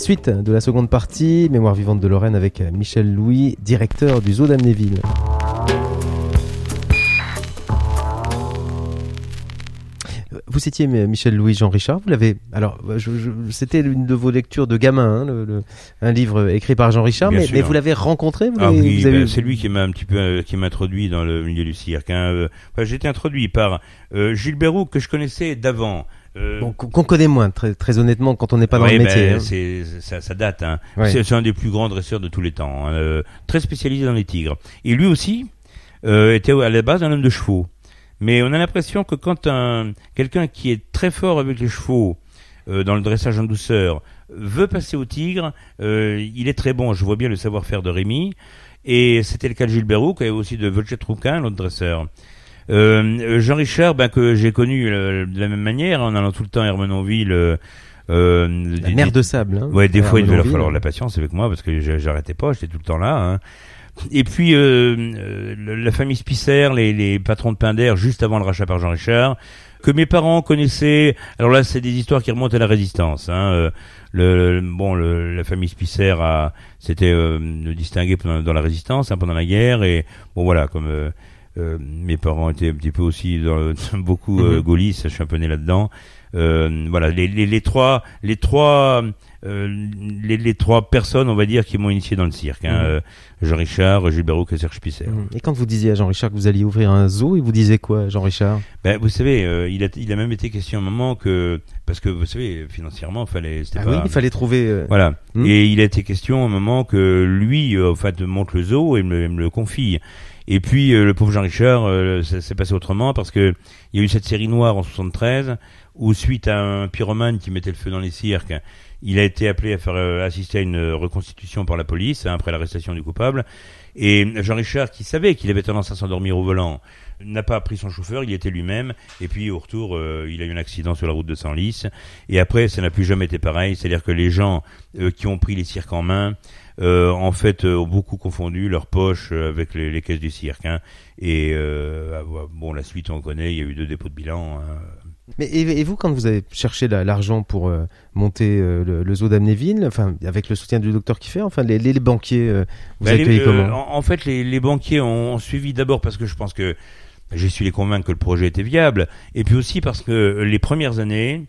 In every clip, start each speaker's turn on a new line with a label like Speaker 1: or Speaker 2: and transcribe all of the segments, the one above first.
Speaker 1: Suite de la seconde partie, Mémoire vivante de Lorraine avec Michel Louis, directeur du zoo d'Amnéville. Vous citiez Michel Louis Jean Richard, vous l'avez. Alors, c'était l'une de vos lectures de gamin, un livre écrit par Jean Richard, mais vous l'avez rencontré,
Speaker 2: c'est lui qui m'a un petit peu qui m'a introduit dans le milieu du cirque. J'ai été introduit par Gilles Beyroux que je connaissais d'avant.
Speaker 1: Qu'on connaît moins, très honnêtement, quand on n'est pas dans le métier.
Speaker 2: Ça date.
Speaker 1: Ouais.
Speaker 2: C'est un des plus grands dresseurs de tous les temps, très spécialisé dans les tigres. Et lui aussi était à la base un homme de chevaux. Mais on a l'impression que quand quelqu'un qui est très fort avec les chevaux, dans le dressage en douceur, veut passer au tigre, il est très bon. Je vois bien le savoir-faire de Rémy. Et c'était le cas de Gilles Beyroux, qui avait aussi de Wojciech-Rouquin, l'autre dresseur. Jean Richard, que j'ai connu de la même manière, en allant tout le temps à Ermenonville.
Speaker 1: La mer de sable.
Speaker 2: Ouais, des fois il devait leur falloir la patience avec moi parce que j'arrêtais pas, j'étais tout le temps là. Et puis la famille Spicer, les patrons de pain d'air juste avant le rachat par Jean Richard, que mes parents connaissaient. Alors là, c'est des histoires qui remontent à la Résistance. La famille Spicer s'était distinguée dans la Résistance, pendant la guerre. Et bon voilà, comme mes parents étaient un petit peu aussi beaucoup gaullistes, je suis un peu né là-dedans. Voilà, les trois personnes, on va dire, qui m'ont initié dans le cirque. Jean Richard, Gilles Beyroux et Serge Spicer.
Speaker 1: Et quand vous disiez à Jean Richard que vous alliez ouvrir un zoo, il vous disait quoi, Jean Richard?
Speaker 2: Vous savez, il a même été question à un moment parce que vous savez, financièrement, il
Speaker 1: fallait trouver.
Speaker 2: Voilà. Et il a été question à un moment que lui, monte le zoo et me le confie. Et puis le pauvre Jean Richard, ça s'est passé autrement parce que il y a eu cette série noire en 73 où suite à un pyromane qui mettait le feu dans les cirques, il a été appelé à faire assister à une reconstitution par la police après l'arrestation du coupable. Et Jean Richard, qui savait qu'il avait tendance à s'endormir au volant, n'a pas pris son chauffeur, il était lui-même. Et puis au retour, il a eu un accident sur la route de Senlis. Et après, ça n'a plus jamais été pareil. C'est-à-dire que les gens qui ont pris les cirques en main, ont beaucoup confondu leurs poches avec les caisses du cirque. Et la suite on connaît, il y a eu 2 dépôts de bilan.
Speaker 1: Mais et vous, quand vous avez cherché l'argent pour monter le zoo d'Amnéville, avec le soutien du docteur Kiffer, les banquiers, vous accueillez comment?
Speaker 2: En fait, les banquiers ont suivi d'abord parce que je pense que j'ai su les convaincre que le projet était viable, et puis aussi parce que les premières années,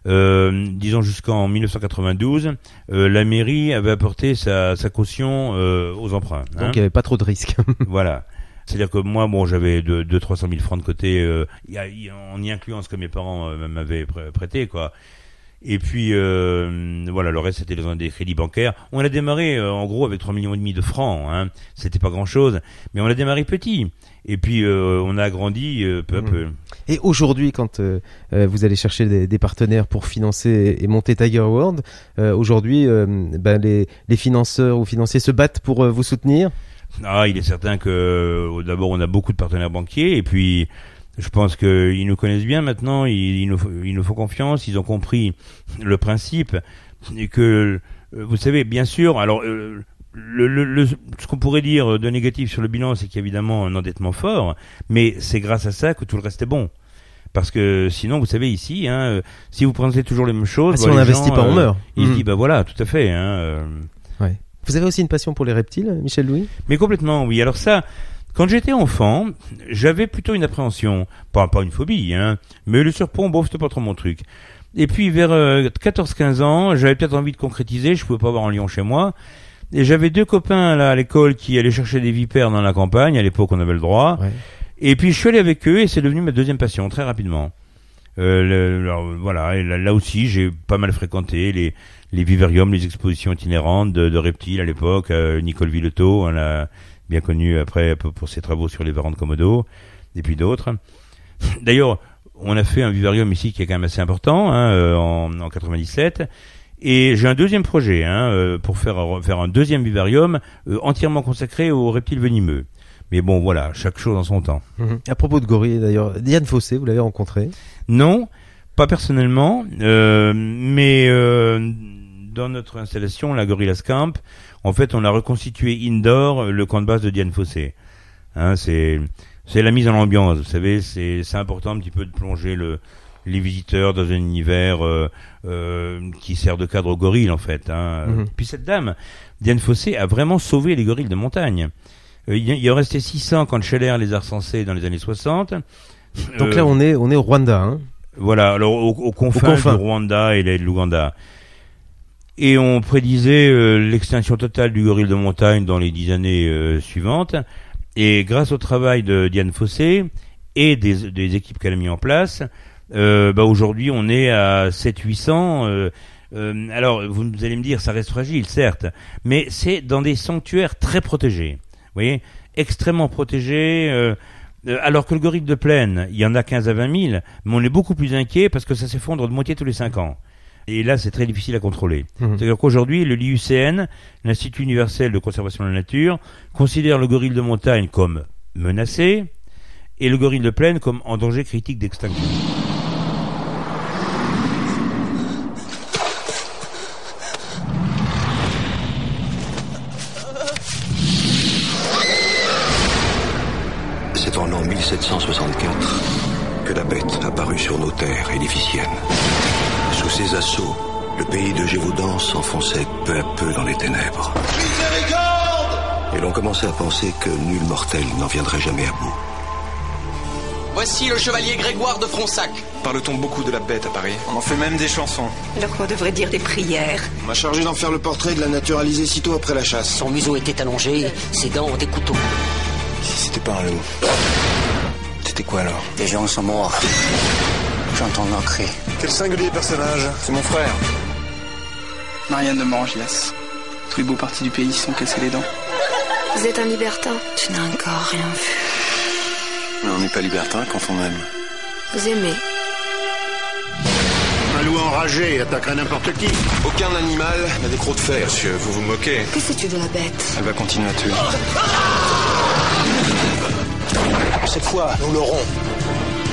Speaker 2: disons jusqu'en 1992, la mairie avait apporté sa caution aux emprunts.
Speaker 1: Donc il n'y avait pas trop de risques.
Speaker 2: Voilà. C'est-à-dire que moi, j'avais 200-300 000 francs de côté, en y incluant ce que mes parents m'avaient prêté, quoi. Et puis, le reste, c'était des crédits bancaires. On a démarré, en gros, avec 3,5 millions de francs, C'était pas grand-chose, mais on a démarré petit. Et puis, on a agrandi peu à peu.
Speaker 1: Et aujourd'hui, quand vous allez chercher des partenaires pour financer et monter Tiger World, aujourd'hui, les financeurs ou financiers se battent pour vous soutenir?
Speaker 2: Il est certain que d'abord on a beaucoup de partenaires banquiers et puis je pense qu'ils nous connaissent bien maintenant, ils nous font confiance, ils ont compris le principe et que vous savez bien sûr. Alors ce qu'on pourrait dire de négatif sur le bilan, c'est qu'il y a évidemment un endettement fort, mais c'est grâce à ça que tout le reste est bon. Parce que sinon, vous savez ici, si vous présentez toujours les mêmes choses,
Speaker 1: si on n'investit pas, on meurt.
Speaker 2: Il se dit voilà, tout à fait.
Speaker 1: Ouais. Vous avez aussi une passion pour les reptiles, Michel Louis?
Speaker 2: Mais complètement, oui. Alors ça, quand j'étais enfant, j'avais plutôt une appréhension, pas une phobie, mais le surplomb, c'était pas trop mon truc. Et puis vers 14-15 ans, j'avais peut-être envie de concrétiser, je pouvais pas avoir un lion chez moi, et j'avais 2 copains là à l'école qui allaient chercher des vipères dans la campagne, à l'époque on avait le droit, et puis je suis allé avec eux et c'est devenu ma deuxième passion, très rapidement. Là aussi, j'ai pas mal fréquenté les vivariums, les expositions itinérantes de reptiles à l'époque. Nicole Villetot, on l'a bien connue après pour ses travaux sur les varans de Komodo, et puis d'autres. D'ailleurs, on a fait un vivarium ici qui est quand même assez important en 97. Et j'ai un deuxième projet pour faire un deuxième vivarium entièrement consacré aux reptiles venimeux. Mais bon, voilà, chaque chose en son temps.
Speaker 1: À propos de gorilles, d'ailleurs, Diane Fossé, vous l'avez rencontrée?
Speaker 2: Non, pas personnellement, mais dans notre installation, la Gorillas Camp, en fait, on a reconstitué indoor le camp de base de Diane Fossé. C'est la mise en ambiance, vous savez, c'est important un petit peu de plonger les visiteurs dans un univers qui sert de cadre aux gorilles en fait. Puis cette dame, Diane Fossé, a vraiment sauvé les gorilles de montagne. Il en restait 600 quand Scheller les a recensés dans les années 60.
Speaker 1: Donc là, on est au Rwanda. Hein.
Speaker 2: Voilà, alors aux confins du Rwanda et de l'Ouganda. Et on prédisait l'extinction totale du gorille de montagne dans les 10 années suivantes. Et grâce au travail de Diane Fossé et des équipes qu'elle a mis en place, aujourd'hui on est à 700-800. Alors vous allez me dire, ça reste fragile, certes, mais c'est dans des sanctuaires très protégés. Vous voyez, extrêmement protégés. Alors que le gorille de plaine, il y en a 15 à 20 000, mais on est beaucoup plus inquiet parce que ça s'effondre de moitié tous les 5 ans. Et là, c'est très difficile à contrôler. C'est-à-dire qu'aujourd'hui, le l'IUCN, l'Institut universel de conservation de la nature, considère le gorille de montagne comme menacé et le gorille de plaine comme en danger critique d'extinction.
Speaker 3: C'est en l'an 1764 que la bête apparut sur nos terres édificiennes. Sous ses assauts, le pays de Gévaudan s'enfonçait peu à peu dans les ténèbres. Miséricorde ! Et l'on commençait à penser que nul mortel n'en viendrait jamais à bout.
Speaker 4: Voici le chevalier Grégoire de Fronsac.
Speaker 5: Parle-t-on beaucoup de la bête à Paris? On en fait même des chansons.
Speaker 6: Alors qu'on devrait dire des prières.
Speaker 7: On m'a chargé d'en faire le portrait, de la naturaliser sitôt après la chasse.
Speaker 8: Son museau était allongé, ses dents des couteaux.
Speaker 7: Si c'était pas un loup, c'était quoi alors?
Speaker 8: Les gens sont morts. J'entends leur cri.
Speaker 7: Quel singulier personnage. C'est mon frère.
Speaker 9: Marianne de Morangias. Tous les beaux partis du pays se sont cassés les dents.
Speaker 6: Vous êtes un libertin.
Speaker 8: Tu n'as encore rien vu.
Speaker 7: Mais on n'est pas libertin quand on aime.
Speaker 6: Vous aimez.
Speaker 10: Un loup enragé attaquerait n'importe qui.
Speaker 7: Aucun animal n'a des crocs de fer.
Speaker 5: Monsieur, vous vous moquez.
Speaker 6: Que sais-tu de la bête?
Speaker 7: Elle va continuer à tuer.
Speaker 10: Cette fois, nous l'aurons.